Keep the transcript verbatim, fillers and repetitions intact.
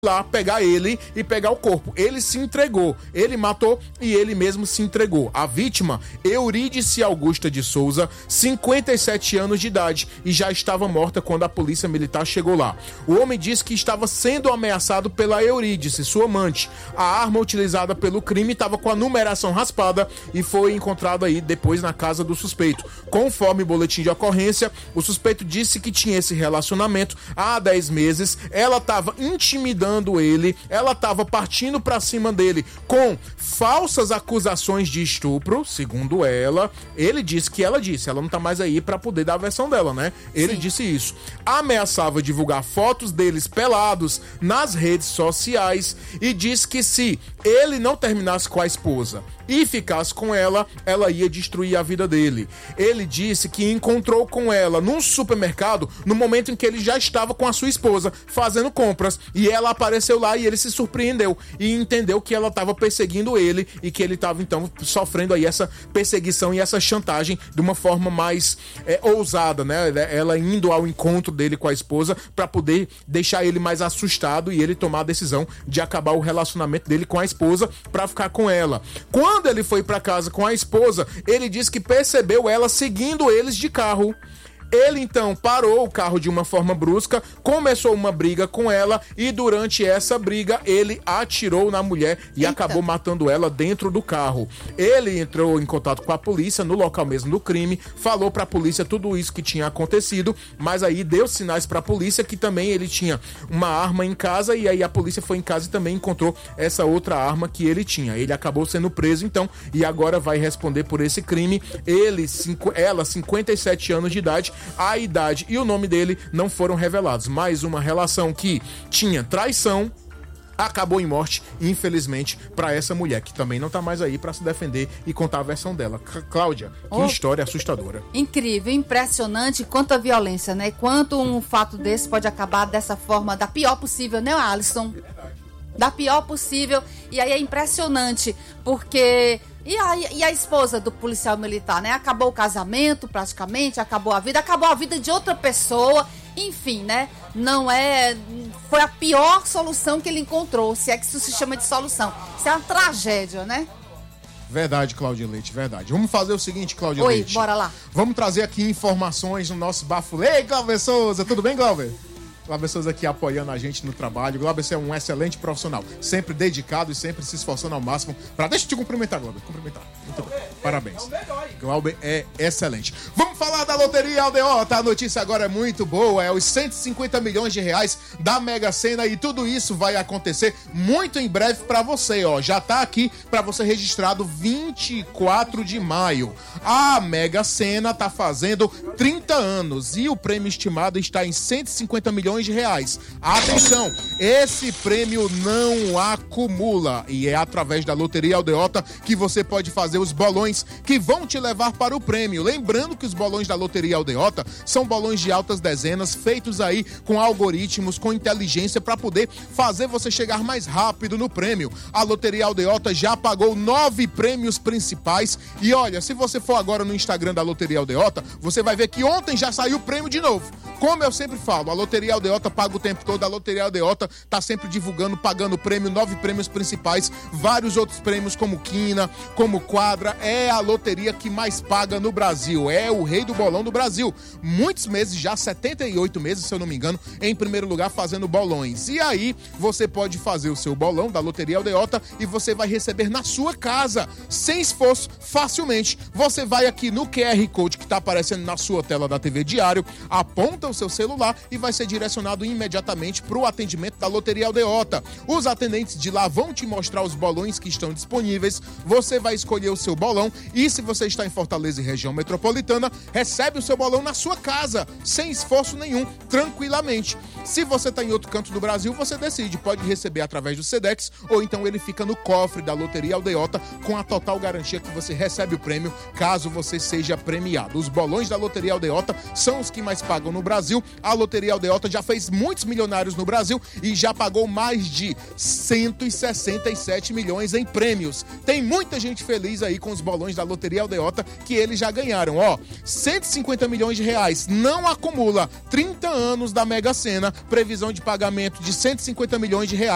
lá pegar ele e pegar o corpo. Ele se entregou, ele matou e ele mesmo se entregou. A vítima, Eurídice Augusta de Souza, cinquenta e sete anos de idade, e já estava morta quando a polícia militar chegou lá. O homem disse que estava sendo ameaçado pela Eurídice, sua amante. A arma utilizada pelo crime estava com a numeração raspada e foi encontrada aí depois na casa do suspeito. Conforme o boletim de ocorrência, o suspeito disse que tinha esse relacionamento há dez meses, ela estava intimidando ele, ela estava partindo para cima dele com falsas acusações de estupro, segundo ela. Ele disse que ela disse, ela não tá mais aí para poder dar a versão dela, né? Ele Sim. disse isso. Ameaçava divulgar fotos deles pelados nas redes sociais e disse que se ele não terminasse com a esposa e ficasse com ela, ela ia destruir a vida dele. Ele disse que encontrou com ela num supermercado no momento em que ele já estava com a sua esposa fazendo compras, e ela apareceu lá e ele se surpreendeu e entendeu que ela estava perseguindo ele e que ele estava então sofrendo aí essa perseguição e essa chantagem de uma forma mais é, ousada, né? Ela indo ao encontro dele com a esposa para poder deixar ele mais assustado e ele tomar a decisão de acabar o relacionamento dele com a esposa para ficar com ela. Quando ele foi para casa com a esposa, ele disse que percebeu ela seguindo eles de carro. Ele então parou o carro de uma forma brusca, começou uma briga com ela e durante essa briga ele atirou na mulher e Eita. acabou matando ela dentro do carro. Ele entrou em contato com a polícia no local mesmo do crime, falou pra polícia tudo isso que tinha acontecido, mas aí deu sinais pra polícia que também ele tinha uma arma em casa, e aí a polícia foi em casa e também encontrou essa outra arma que ele tinha. Ele acabou sendo preso então e agora vai responder por esse crime. Ele, cinco, ela, cinquenta e sete anos de idade, a idade e o nome dele não foram revelados. Mais uma relação que tinha traição acabou em morte, infelizmente, para essa mulher, que também não tá mais aí para se defender e contar a versão dela. C- Cláudia, que oh, história assustadora. Incrível, impressionante quanto a violência, né? Quanto um fato desse pode acabar dessa forma, da pior possível, né, Alisson? Da pior possível. E aí é impressionante, porque... E a, e a esposa do policial militar, né? Acabou o casamento, praticamente, acabou a vida, acabou a vida de outra pessoa, enfim, né? Não é... Foi a pior solução que ele encontrou, se é que isso se chama de solução. Isso é uma tragédia, né? Verdade, Cláudia Leite, verdade. Vamos fazer o seguinte, Cláudia Oi, Leite. Oi, bora lá. Vamos trazer aqui informações no nosso bafo. Ei, Glauber Souza, tudo bem, Glauber? Glauber Souza aqui apoiando a gente no trabalho. Glauber, você é um excelente profissional, sempre dedicado e sempre se esforçando ao máximo para... Deixa eu te cumprimentar, Glauber, cumprimentar. Muito bem, parabéns. Glauber é excelente. Vamos falar da Loteria Aldeota. A notícia agora é muito boa, é os cento e cinquenta milhões de reais da Mega Sena, e tudo isso vai acontecer muito em breve para você, ó. Já tá aqui para você registrado vinte e quatro de maio. A Mega Sena tá fazendo trinta anos e o prêmio estimado está em cento e cinquenta milhões de reais. Atenção, esse prêmio não acumula e é através da Loteria Aldeota que você pode fazer os bolões que vão te levar para o prêmio. Lembrando que os bolões da Loteria Aldeota são bolões de altas dezenas, feitos aí com algoritmos, com inteligência, para poder fazer você chegar mais rápido no prêmio. A Loteria Aldeota já pagou nove prêmios principais e olha, se você for agora no Instagram da Loteria Aldeota, você vai ver que ontem já saiu o prêmio de novo. Como eu sempre falo, a Loteria Aldeota paga o tempo todo, a Loteria Aldeota tá sempre divulgando, pagando prêmio, nove prêmios principais, vários outros prêmios como quina, como quadra. É a loteria que mais paga no Brasil, é o rei do bolão do Brasil. Muitos meses já, setenta e oito meses, se eu não me engano, em primeiro lugar fazendo bolões. E aí, você pode fazer o seu bolão da Loteria Aldeota e você vai receber na sua casa, sem esforço, facilmente. Você vai aqui no Q R Code que tá aparecendo na sua tela da T V Diário, aponta o seu celular e vai ser direcionado imediatamente para o atendimento da Loteria Aldeota. Os atendentes de lá vão te mostrar os bolões que estão disponíveis, você vai escolher o seu bolão e, se você está em Fortaleza e região metropolitana, recebe o seu bolão na sua casa, sem esforço nenhum, tranquilamente. Se você está em outro canto do Brasil, você decide, pode receber através do Sedex ou então ele fica no cofre da Loteria Aldeota com a total garantia que você recebe o prêmio caso você seja premiado. Os bolões da Loteria Aldeota são os que mais pagam no Brasil. A Loteria Aldeota já fez muitos milionários no Brasil e já pagou mais de cento e sessenta e sete milhões em prêmios. Tem muita gente feliz aí com os bolões da Loteria Aldeota que eles já ganharam, ó. cento e cinquenta milhões de reais, não acumula. trinta anos da Mega Sena, previsão de pagamento de cento e cinquenta milhões de reais.